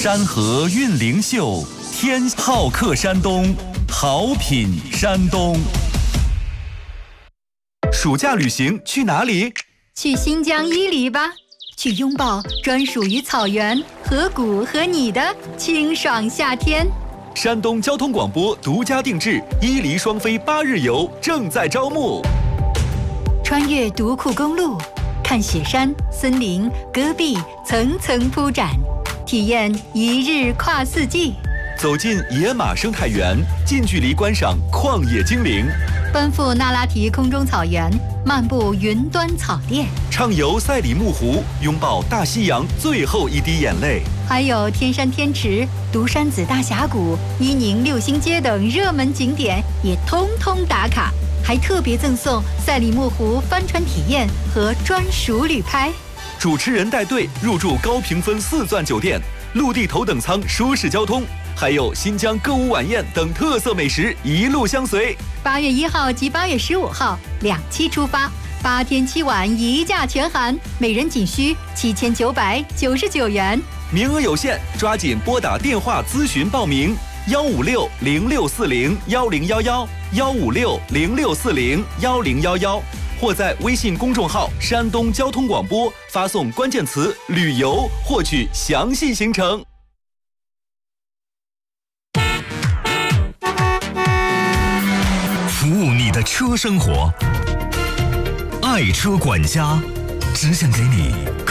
山河韵灵秀，天好客山东，好品山东。暑假旅行去哪里？ 去新疆伊犁吧，去拥抱专属于草原、河谷和你的清爽夏天。 山东交通广播独家定制伊犁双飞8日游正在招募。 穿越独库公路，看雪山、森林、戈壁层层铺展，体验一日跨四季。 走进野马生态园，近距离观赏旷野精灵。 奔赴那拉提空中草原，漫步云端草甸， 畅游赛里木湖，拥抱大西洋最后一滴眼泪。 还有天山天池、独山子大峡谷、伊宁六星街等热门景点也通通打卡，还特别赠送赛里木湖帆船体验和专属旅拍。 主持人带队入住高评分4钻酒店，陆地头等舱舒适交通，还有新疆歌舞晚宴等特色美食一路相随。 8月1号及8月15号2期出发，8天7晚1价全含，每人仅需7999元。 名额有限，抓紧拨打电话咨询报名：156-0640-1011，156-0640-1011，或在微信公众号山东交通广播发送关键词旅游获取详细行程。 服务你的车生活，爱车管家，只想给你